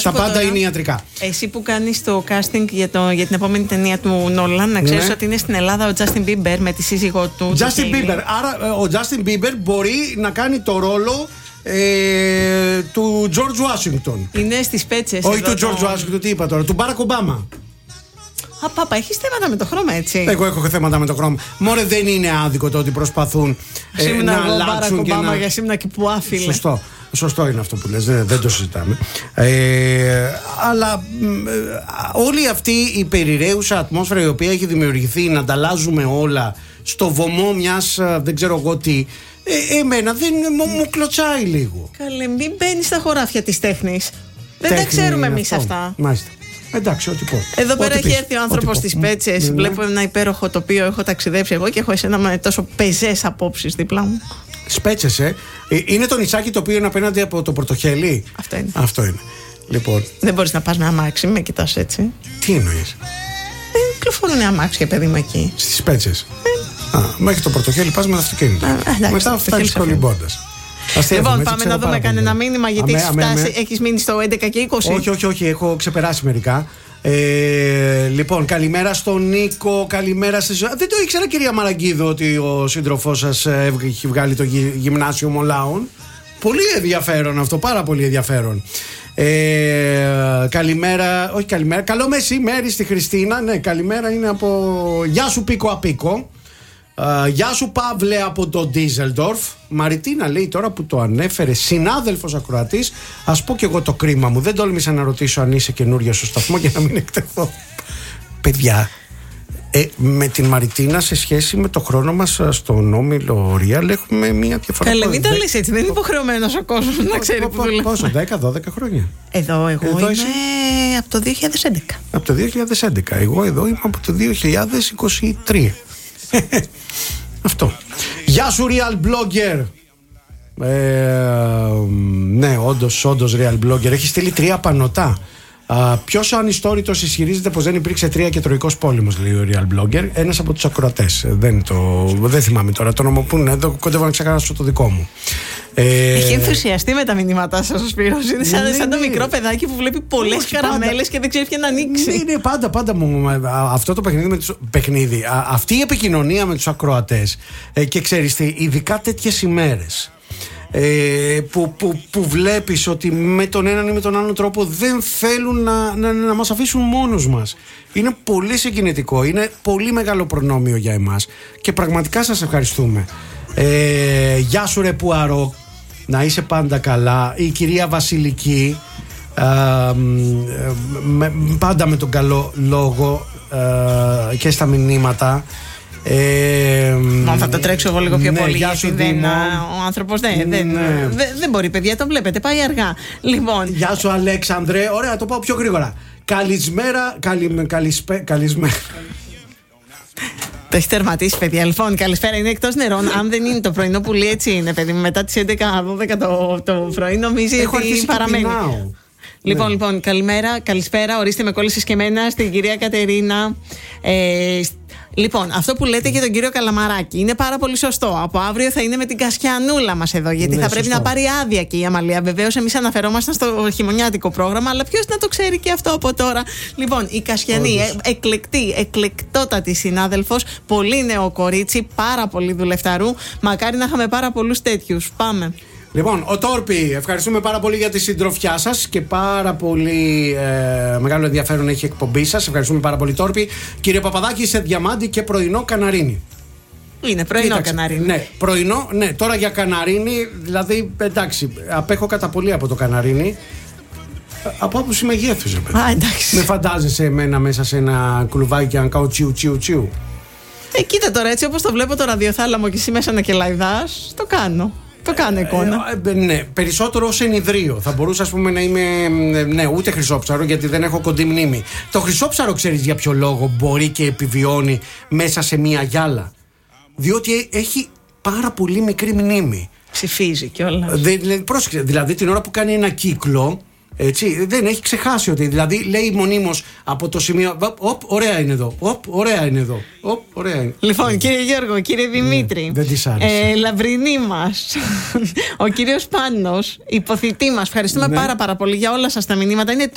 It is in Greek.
Τα πάντα τώρα, είναι ιατρικά. Εσύ που κάνεις το casting για την επόμενη ταινία του Νόλαν, να ξέρεις ότι είναι στην Ελλάδα ο Justin Bieber με τη σύζυγό του. Justin Bieber. Άρα ο Justin Bieber μπορεί να κάνει το ρόλο του George Washington. Είναι στις πέτσες. Όχι του George Washington, τι είπα τώρα, του Barack Obama. Πάπα, έχεις θέματα με το χρώμα, έτσι. Εγώ έχω θέματα με το χρώμα. Μωρέ, δεν είναι άδικο το ότι προσπαθούν να αλλάξουν και να... για σήμερα και που άφηλε. Σωστό είναι αυτό που λες, δεν το συζητάμε. Αλλά όλη αυτή η περιραίουσα ατμόσφαιρα η οποία έχει δημιουργηθεί, να ανταλλάζουμε όλα στο βωμό μιας δεν ξέρω εγώ τι, εμένα δεν μου κλωτσάει λίγο. Καλέ, μην μπαίνεις στα χωράφια της τέχνης. Δεν τα ξέρουμε εμείς αυτά. Μάλιστα. Εντάξει, ό,τι πω. Εδώ πέρα έχει έρθει ο άνθρωπος στις πέτσες. Βλέπω ένα υπέροχο τοπίο. Έχω ταξιδέψει εγώ και έχω εσένα με τόσο πεζές απόψεις δίπλα μου. Σπέτσες, είναι το νησάκι το οποίο είναι απέναντι από το Πορτοχέλι. Αυτό είναι. Λοιπόν. Δεν μπορείς να πας με αμάξι, με κοιτάς έτσι. Τι εννοείς? Κυκλοφορούν αμάξια, παιδί μου, εκεί. Στις Πέτσες. Μέχρι το Πορτοχέλι πας με το αυτοκίνητο. Μετά φτάνεις κολυμπώντας. Λοιπόν, πάμε να δούμε κανένα μήνυμα, γιατί έχεις μείνει στο 11 και 20. Όχι, έχω ξεπεράσει μερικά. Λοιπόν, καλημέρα στον Νίκο, καλημέρα σε... Δεν το ήξερα, κυρία Μαραγκίδο, ότι ο σύντροφός σας έχει βγάλει το γυμνάσιο Μολάων. Πολύ ενδιαφέρον αυτό, πάρα πολύ ενδιαφέρον. Καλημέρα, όχι καλημέρα, καλό μεσημέρι στη Χριστίνα. Ναι, καλημέρα είναι από... Γεια σου Πίκο Απίκο. Γεια σου Παύλε από το Ντίζελντορφ. Μαριτίνα λέει τώρα που το ανέφερε, συνάδελφος ακροατής, ας πω και εγώ το κρίμα μου. Δεν τόλμησα να ρωτήσω αν είσαι καινούρια στο σταθμό για να μην εκτεθώ. Παιδιά, με την Μαριτίνα σε σχέση με το χρόνο μας στον Όμιλο Real έχουμε μια διαφορά. Καλά, μην το λες έτσι, δεν είναι υποχρεωμένος ο κόσμος να ξέρει που δουλεύει. Πόσο, 10-12 χρόνια. Εγώ είμαι από το 2011. Από το 2011. Εγώ εδώ είμαι από το 2023. Αυτό. Γεια σου Real Blogger. Ναι, όντως Real Blogger. Έχει στείλει 3 πανωτά. Ποιος ανιστόρητος ισχυρίζεται πως δεν υπήρξε 3 και Τροϊκός πόλεμος, λέει ο Real Blogger. Ένας από τους ακροατές. Δεν θυμάμαι τώρα το όνομα που είναι. Εδώ κοντεύω να ξεχάσω το δικό μου. Έχει ενθουσιαστεί με τα μηνύματά σας ο Σπύρος. Είναι σαν το μικρό παιδάκι που βλέπει πολλές καραμέλες και δεν ξέρει ποια να ανοίξει. Ναι, πάντα μου. Αυτό το παιχνίδι, αυτή η επικοινωνία με τους ακροατές. Και ξέρεις τι, ειδικά τέτοιες ημέρες. Που βλέπεις ότι με τον έναν ή με τον άλλον τρόπο δεν θέλουν να μας αφήσουν μόνους μας. Είναι πολύ συγκινητικό. Είναι πολύ μεγάλο προνόμιο για εμάς. Και πραγματικά σας ευχαριστούμε. Γεια σου ρε Πουαρό. Να είσαι πάντα καλά. Η κυρία Βασιλική, πάντα με τον καλό λόγο και στα μηνύματα. Θα το τρέξω εγώ λίγο πιο πολύ, γιατί ο άνθρωπος δεν μπορεί, παιδιά, το βλέπετε, πάει αργά. Λοιπόν. Γεια σου Αλέξανδρε. Ωραία, το πάω πιο γρήγορα. Καλησπέρα. Το έχει τερματίσει, παιδιά. Λοιπόν, καλησπέρα, είναι εκτός νερών. Αν δεν είναι το πρωινό πουλί, έτσι είναι, παιδί μου. Μετά τις 11-12 το πρωί νομίζει ότι παραμένει. Λοιπόν, καλησπέρα. Ορίστε, με κόλλησες και εμένα, στην κυρία Κατερίνα. Λοιπόν, αυτό που λέτε για τον κύριο Καλαμαράκη είναι πάρα πολύ σωστό. Από αύριο θα είναι με την Κασιανούλα μας εδώ, γιατί θα πρέπει να πάρει άδεια και η Αμαλία. Βεβαίως, εμείς αναφερόμασταν στο χειμωνιάτικο πρόγραμμα, αλλά ποιος να το ξέρει και αυτό από τώρα. Λοιπόν, η Κασιανή, εκλεκτότατη συνάδελφος, πολύ νέο κορίτσι, πάρα πολύ δουλευταρού. Μακάρι να είχαμε πάρα πολλούς τέτοιους. Πάμε. Λοιπόν, ο Τόρπι, ευχαριστούμε πάρα πολύ για τη συντροφιά σας και πάρα πολύ μεγάλο ενδιαφέρον έχει η εκπομπή σας. Ευχαριστούμε πάρα πολύ, Τόρπι. Κύριε Παπαδάκη, σε διαμάντι και πρωινό καναρίνι. Είναι πρωινό καναρίνι. Ναι, πρωινό, ναι. Τώρα για καναρίνι, δηλαδή, εντάξει, απέχω κατά πολύ από το καναρίνι. Από άποψη μεγέθους, εντάξει. Με φαντάζεσαι εμένα μέσα σε ένα κουλουβάκι και να κάνω τσιου. Κοίτα τώρα, έτσι όπως το βλέπω το ραδιοθάλαμο και εσύ μέσα να κελαϊδάς, το κάνω. Το κάνω εικόνα. Ναι, περισσότερο ως ενιδρίο. Θα μπορούσα, ας πούμε, να είμαι. Ναι, ούτε χρυσόψαρο, γιατί δεν έχω κοντή μνήμη. Το χρυσόψαρο, ξέρεις για ποιο λόγο μπορεί και επιβιώνει μέσα σε μία γυάλα? Διότι έχει πάρα πολύ μικρή μνήμη. Ψηφίζει κιόλας. Πρόσεξε, δηλαδή την ώρα που κάνει ένα κύκλο. Έτσι, δεν έχει ξεχάσει ότι. Δηλαδή λέει μονίμως από το σημείο. Ωραία είναι εδώ. Ωραία είναι εδώ. Ωραία είναι. Λοιπόν, κύριε Γιώργο, κύριε Δημήτρη. Δεν της άρεσε. Λαμπρινή μας. Ο κύριος Πάνος, υποθητή μας. Ευχαριστούμε πάρα πολύ για όλα σας τα μηνύματα. Είναι